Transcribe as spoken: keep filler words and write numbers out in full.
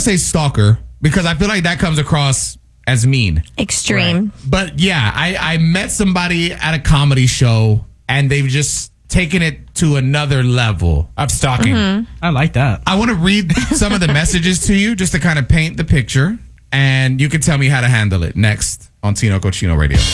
to say stalker because I feel like that comes across as mean. Extreme. Right. But yeah, I, I met somebody at a comedy show and they've just taken it to another level of stalking. Mm-hmm. I like that. I want to read some of the messages to you just to kind of paint the picture, and you can tell me how to handle it next on Tino Cochino Radio.